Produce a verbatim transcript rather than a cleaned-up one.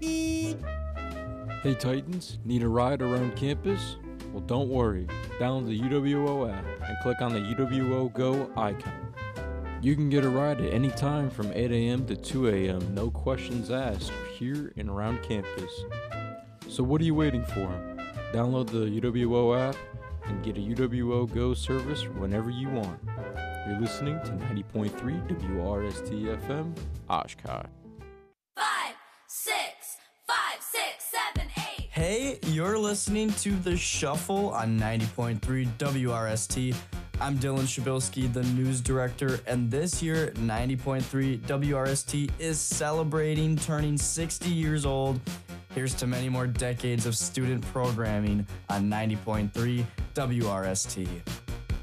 Hey Titans, need a ride around campus? Well, don't worry. Download the U W O app and click on the U W O Go icon. You can get a ride at any time from eight a.m. to two a.m. No questions asked here and around campus. So what are you waiting for? Download the U W O app and get a U W O Go service whenever you want. You're listening to ninety point three W R S T F M, Oshkosh. Five, six, five, six, seven, eight. Hey, you're listening to The Shuffle on ninety point three W R S T. I'm Dylan Shabilsky, the news director, and this year, ninety point three W R S T is celebrating turning sixty years old. Here's to many more decades of student programming on ninety point three W R S T.